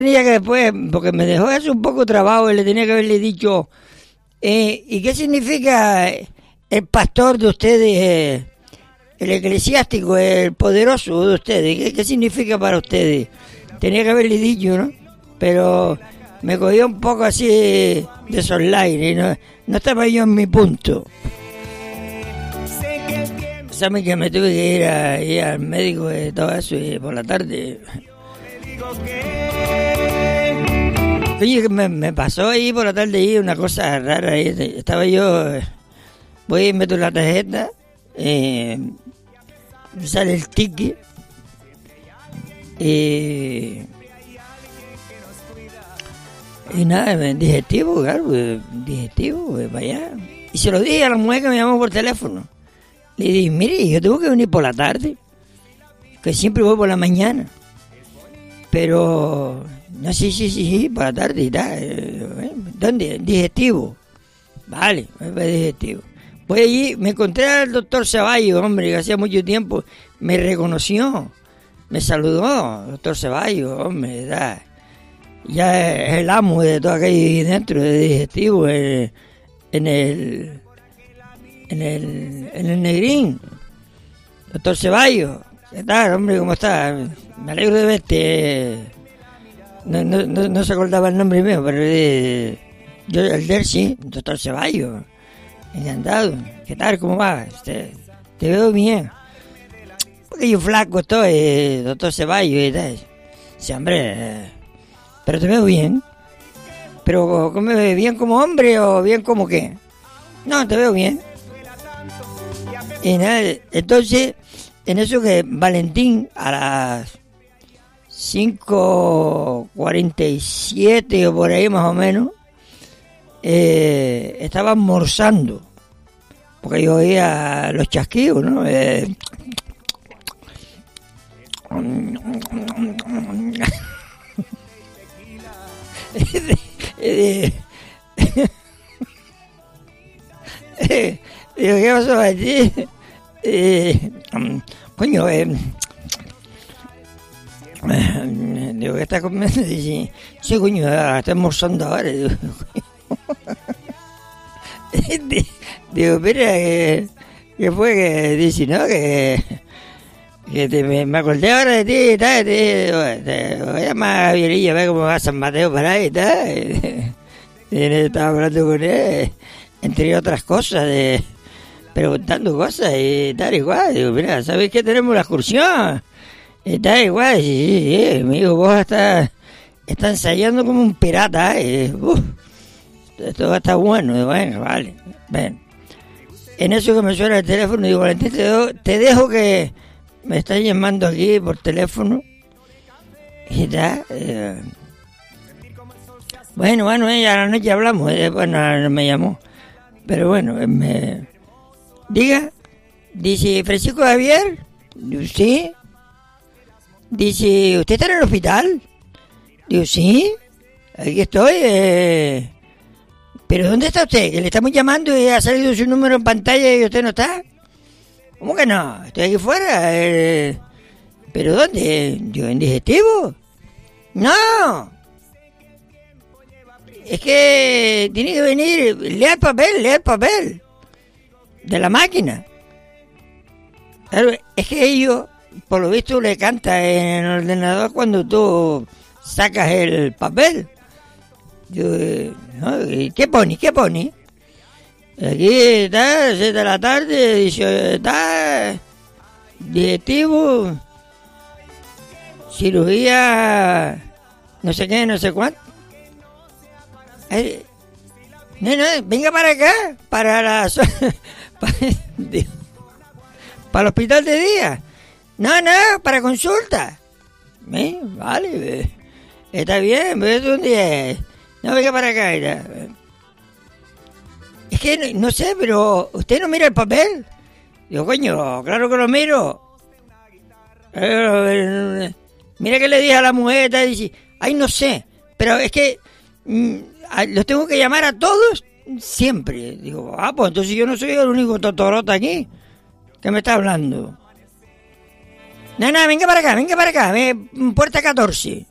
Tenía que después, porque me dejó eso un poco trabajo, y le tenía que haberle dicho, ¿y qué significa el pastor de ustedes, el eclesiástico, el poderoso de ustedes? ¿Qué significa para ustedes? Tenía que haberle dicho, ¿no? Pero me cogió un poco así de soslaire y no estaba yo en mi punto. Saben que me tuve que ir al médico y todo eso, y por la tarde. Oye, me pasó ahí por la tarde ahí una cosa rara. Estaba yo, voy y meto la tarjeta, me sale el ticket, y nada, digestivo, claro, digestivo, para allá. Y se lo dije a la mujer que me llamó por teléfono. Le dije, mire, yo tengo que venir por la tarde, que siempre voy por la mañana. Pero, no, sí, por la tarde y tal. ¿Dónde? Digestivo. Vale, digestivo. Voy allí, me encontré al doctor Ceballos, hombre, que hacía mucho tiempo, me reconoció, me saludó, doctor Ceballos, hombre, ¿verdad? Ya es el amo de todo aquello ahí dentro de digestivo, en el Negrín. Doctor Ceballos, ¿qué tal, hombre? ¿Cómo está? Me alegro de verte. No se acordaba el nombre mío, pero yo, el de él sí, doctor Ceballos. Encantado. ¿Qué tal? ¿Cómo va? Te veo bien. Porque yo flaco estoy, doctor Ceballos y tal. Sí, hombre, pero te veo bien. ¿Pero cómo me ves? ¿Bien como hombre o bien como qué? No, te veo bien. Y nada, entonces, en eso que Valentín a las 5:47 o por ahí más o menos, estaba almorzando, porque yo oía los chasquidos, ¿no? Digo, ¿qué pasó allí? Coño, digo, ¿qué estás comiendo? Dice, sí, coño, está almorzando ahora. Digo, mira, ¿qué fue? Que dice, ¿no? Que me acordé ahora de ti y tal. Te voy a llamar a Javierilla, a ver cómo va San Mateo para ahí y tal. Y estaba hablando con él, entre otras cosas, preguntando cosas y tal igual. Digo, mira, ¿sabes qué? Tenemos la excursión. Y tal igual. Sí, amigo, vos está ensayando como un pirata. Esto va a estar bueno. Digo, bueno, vale. Ven. En eso que me suena el teléfono, digo, Valentín, te dejo que me están llamando aquí por teléfono. Y tal. Bueno, ya a la noche hablamos. Bueno, no me llamó. Pero bueno, diga, dice, ¿Francisco Javier? Digo, sí. Dice, ¿usted está en el hospital? Digo, sí, aquí estoy. ¿Pero dónde está usted? Que le estamos llamando y ha salido su número en pantalla y usted no está. ¿Cómo que no? Estoy aquí fuera. ¿Pero dónde? Yo, ¿en digestivo? No. Es que tiene que venir, lea el papel de la máquina. Claro, es que ellos, por lo visto, le canta en el ordenador cuando tú sacas el papel. Yo, ¿no? ¿Qué pone? Aquí está, 6 de la tarde, dice, está, digestivo, cirugía, no sé qué, no sé cuánto. No, venga para acá, para el hospital de día. No, para consulta. Vale, está bien, ¿ves dónde es? No, venga para acá. Es que no sé, pero ¿usted no mira el papel? Digo, coño, claro que lo miro. Mira que le dije a la mujer, dice, ay, no sé, pero es que los tengo que llamar a todos siempre. Digo, pues entonces yo no soy el único totorota aquí que me está hablando. No, venga para acá, puerta 14.